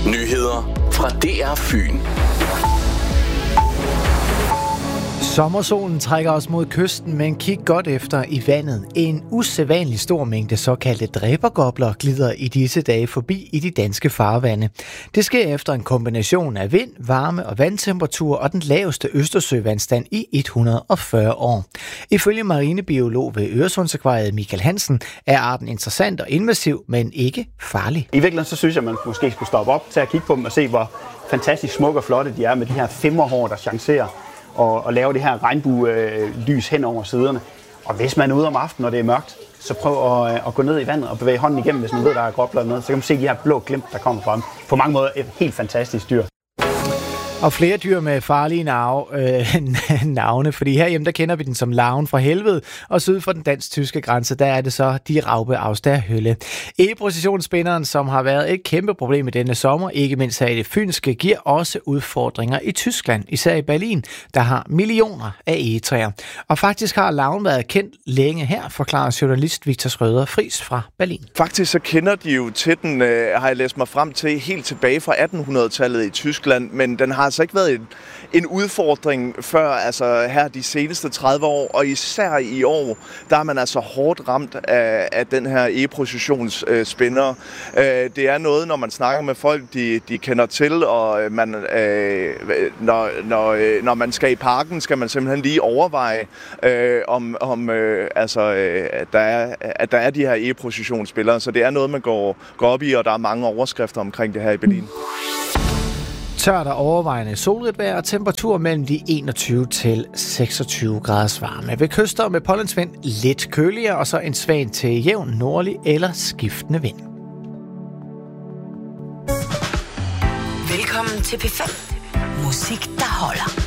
Nyheder fra DR Fyn. Sommersolen trækker os mod kysten, men kig godt efter i vandet. En usædvanlig stor mængde såkaldte dræbergobler glider i disse dage forbi i de danske farvande. Det sker efter en kombination af vind, varme og vandtemperatur og den laveste Østersøvandstand i 140 år. Ifølge marinebiolog ved Øresundsakvariet Michael Hansen er arten interessant og invasiv, men ikke farlig. I virkeligheden så synes jeg, at man måske skulle stoppe op til at kigge på dem og se, hvor fantastisk smukke og flotte de er med de her femmerhår, der chancerer og lave det her regnbue-lys hen over siderne. Og hvis man er ude om aftenen, når det er mørkt, så prøv at gå ned i vandet og bevæge hånden igennem, hvis man ved, der er gobler med. Så kan man se de her blå glimt, der kommer fra dem. På mange måder et helt fantastisk dyr. Og flere dyr med farlige navne, fordi herhjemme der kender vi den som larven fra helvede, og syd for den dansk-tyske grænse, der er det så de Raupe Austerhølle. E-processionsspinderen, som har været et kæmpe problem i denne sommer, ikke mindst her i det fynske, giver også udfordringer i Tyskland, især i Berlin, der har millioner af egetræer. Og faktisk har larven været kendt længe her, forklarer journalist Victor Schröder Friis fra Berlin. Faktisk så kender de jo til den, har jeg læst mig frem til, helt tilbage fra 1800-tallet i Tyskland, men den har altså ikke været en udfordring før, altså her de seneste 30 år, og især i år, der er man altså hårdt ramt af den her e-processionsspinner. Det er noget, når man snakker med folk, de kender til, og man, når man skal i parken, skal man simpelthen lige overveje, at der er de her e-processionsspillere, så det er noget, man går op i, og der er mange overskrifter omkring det her i Berlin. Tørt og overvejende solrigt vejr og temperatur mellem de 21 til 26 graders varme. Ved kyster med pålandsvind lidt køligere, og så en svag til jævn nordlig eller skiftende vind. Velkommen til P5. Musik, der holder.